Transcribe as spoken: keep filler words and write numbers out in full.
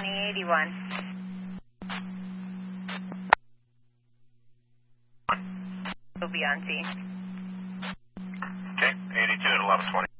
twenty eighty-one. Will be on scene. Okay, eighty-two at eleven twenty.